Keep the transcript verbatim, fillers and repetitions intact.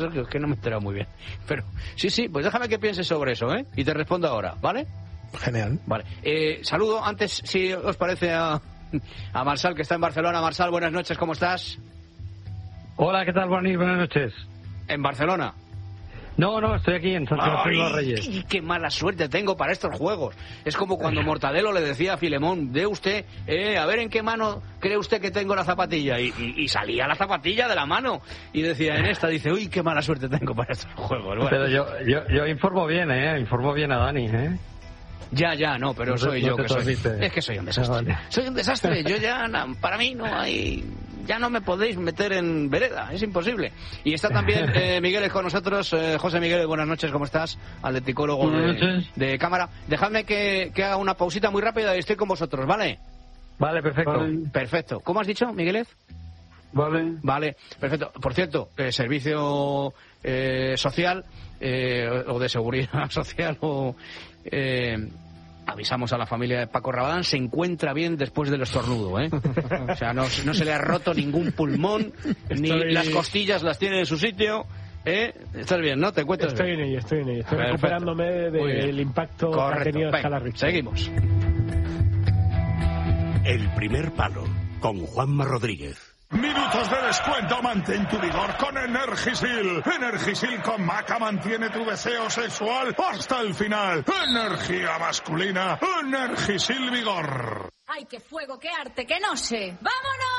Sergio, es que no me he enterado muy bien. Pero sí, sí, pues déjame que piense sobre eso, ¿eh? Y te respondo ahora, ¿vale? Genial. Vale. Eh, saludo antes, si os parece, a, a Marsal, que está en Barcelona. Marsal, buenas noches, ¿cómo estás? Hola, ¿qué tal? Buenas, buenas noches. ¿En Barcelona? No, no, estoy aquí en San Sebastián de los Reyes. ¡Ay, qué mala suerte tengo para estos juegos! Es como cuando Mortadelo le decía a Filemón, de usted, eh, a ver en qué mano cree usted que tengo la zapatilla. Y, y, y salía la zapatilla de la mano. Y decía, en esta, dice, uy, qué mala suerte tengo para estos juegos. Bueno. Pero yo, yo, yo informo bien, ¿eh? Informo bien a Dani, ¿eh? Ya, ya, no, pero no soy te, yo no que soy. transmite. Es que soy un desastre. Ah, vale. Soy un desastre. Yo ya, para mí, no hay. Ya no me podéis meter en vereda, es imposible. Y está también eh, Miguel con nosotros. Eh, José Miguel, buenas noches, ¿cómo estás? Atleticólogo de, de cámara. Dejadme que, que haga una pausita muy rápida y estoy con vosotros, ¿vale? Vale, perfecto. Vale. Perfecto. ¿Cómo has dicho, Miguel? Vale. Vale, perfecto. Por cierto, eh, servicio eh, social eh, o de seguridad social o... Eh, avisamos a la familia de Paco Rabadán, se encuentra bien después del estornudo, ¿eh? O sea, no, no se le ha roto ningún pulmón, ni estoy... las costillas las tiene en su sitio, ¿eh? Estás bien, ¿no? Te encuentras Estoy bien. en ello, estoy en ello. Estoy Perfecto. recuperándome del impacto Correcto. que ha tenido Escala Venga, Richter. seguimos. El primer palo, con Juanma Rodríguez. Minutos de descuento, mantén tu vigor con Energisil. Energisil con maca mantiene tu deseo sexual hasta el final. Energía masculina, Energisil Vigor. ¡Ay, qué fuego, qué arte, qué no sé! ¡Vámonos!